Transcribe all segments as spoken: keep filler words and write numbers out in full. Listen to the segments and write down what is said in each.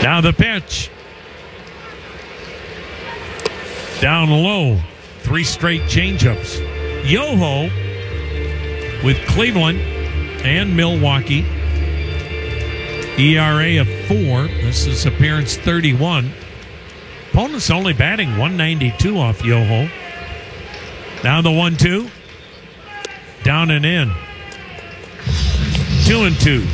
Now the pitch. Down low. Three straight changeups. Yoho with Cleveland and Milwaukee. E R A of four. This is appearance thirty-one. Opponent's only batting one ninety-two off Yoho. Now the one two. Down and in. Two and two.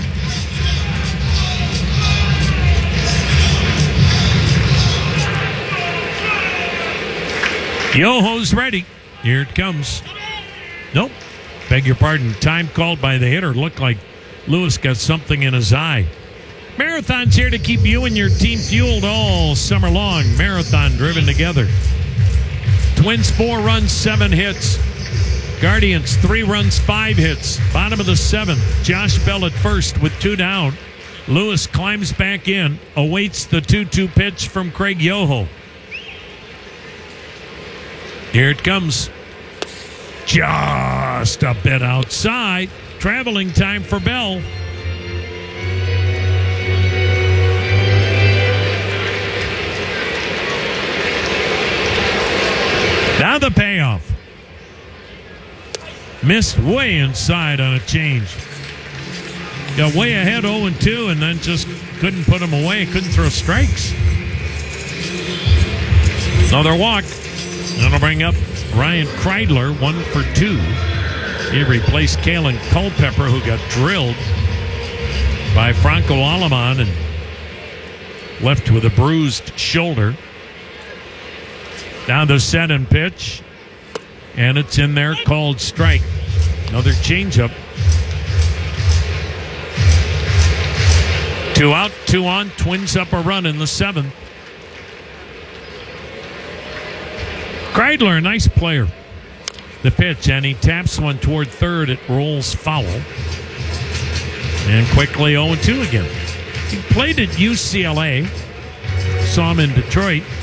Yoho's ready. Here it comes. Nope. Beg your pardon. Time called by the hitter. Looked like Lewis got something in his eye. Marathon's here to keep you and your team fueled all summer long. Marathon driven together. Twins four runs, seven hits. Guardians three runs, five hits. Bottom of the seventh. Josh Bell at first with two down. Lewis climbs back in. Awaits the two two pitch from Craig Yoho. Here it comes. Just a bit outside. Traveling time for Bell. Now the payoff. Missed way inside on a change. Got way ahead oh and two and then just couldn't put him away. Couldn't throw strikes. Another walk. That'll bring up Ryan Kreidler, one for two. He replaced Kalen Culpepper, who got drilled by Franco Aleman and left with a bruised shoulder. Now the set and pitch, and it's in there, called strike. Another changeup. Two out, two on. Twins up a run in the seventh. Kreidler, a nice player. The pitch, and he taps one toward third. It rolls foul. And quickly oh and two again. He played at U C L A. Saw him in Detroit.